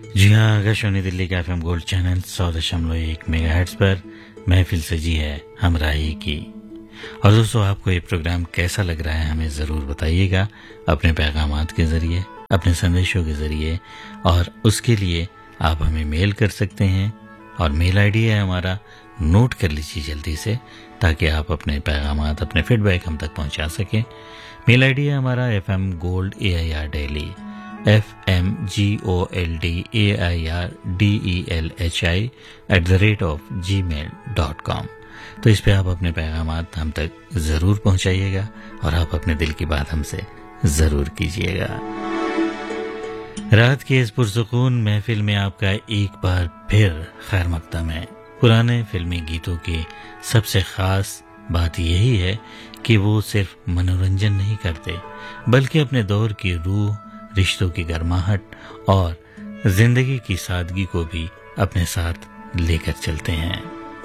जी हाँ, आकाशवाणी दिल्ली का FM gold channel 100.1 megahertz पर महफिल सजी है हमराही की। और दोस्तों, आपको ये प्रोग्राम कैसा लग रहा है हमें ज़रूर बताइएगा अपने पैगामात के ज़रिए, अपने संदेशों के ज़रिए। और उसके लिए आप हमें मेल कर सकते हैं और मेल आईडी है हमारा, नोट कर लीजिए जल्दी से, ताकि आप अपने पैगामात, अपने फीडबैक हम तक पहुंचा सकें। मेल आईडी है हमारा fmgoldAIRdaily FMGOLDAIRDELHI@gmail.com। तो इस पे आप अपने पैगामात हम तक ज़रूर पहुंचाइएगा और आप अपने दिल की बात हमसे ज़रूर कीजिएगा। रात की इस पुरसुकून महफिल में आपका एक बार फिर खैर मकदम है। पुराने फिल्मी गीतों की सबसे खास बात यही है कि वो सिर्फ मनोरंजन नहीं करते, बल्कि अपने दौर की रूह, रिश्तों की गर्माहट और जिंदगी की सादगी को भी अपने साथ लेकर चलते हैं।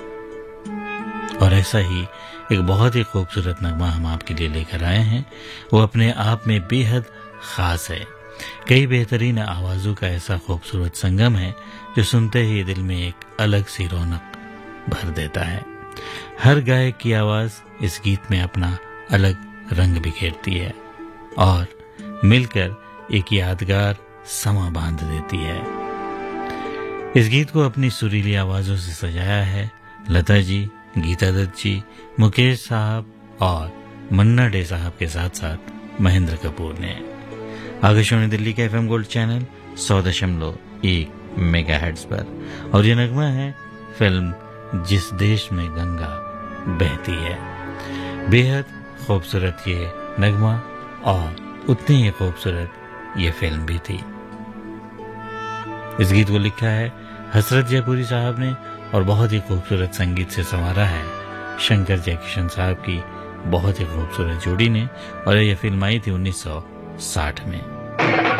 और ऐसा ही एक बहुत ही खूबसूरत नगमा हम आपके लिए लेकर आए हैं। वो अपने आप में बेहद खास है। कई बेहतरीन आवाज़ों का ऐसा खूबसूरत संगम है जो सुनते ही दिल में एक अलग सी रौनक भर देता है। हर गायक की आवाज़ इस गीत में अपना अलग रंग बिखेरती है और मिलकर एक यादगार समा बांध देती है। इस गीत को अपनी सुरीली आवाज़ों से सजाया है लता जी, गीता दत्त जी, मुकेश साहब और मन्ना डे साहब के साथ साथ महेंद्र कपूर ने। आकाशवाणी दिल्ली का एफएम गोल्ड चैनल 100.1 मेगाहर्ट्ज पर। और ये नगमा है फिल्म जिस देश में गंगा बहती है। बेहद खूबसूरत ये नगमा और उतनी ही खूबसूरत ये फिल्म भी थी। इस गीत को लिखा है हसरत जयपुरी साहब ने और बहुत ही खूबसूरत संगीत से संवारा है शंकर जयकिशन साहब की बहुत ही खूबसूरत जोड़ी ने। और यह फिल्म आई थी 1960 में।